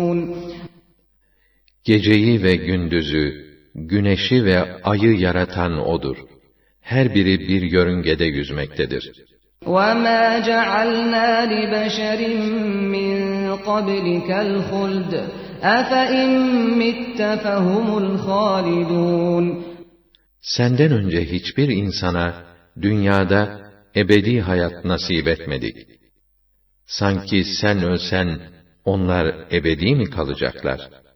Geceyi ve gündüzü, güneşi ve ayı yaratan O'dur. Her biri bir yörüngede yüzmektedir. وَمَا جَعَلْنَا لِبَشَرٍ مِّن قَبْلِكَ الْخُلْدَ أَفَإِن مِّتَّ فَهُمُ الْخَالِدُونَ Senden önce hiçbir insana dünyada ebedi hayat nasip etmedik. Sanki sen ölsen onlar ebedi mi kalacaklar?